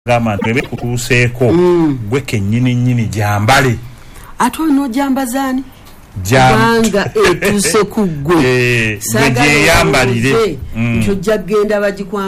gama twebe kutuseeko gwe kennyini jambale ate ono jambazani janga etuse kuggwe saga yambalire njo jagenda bagikwa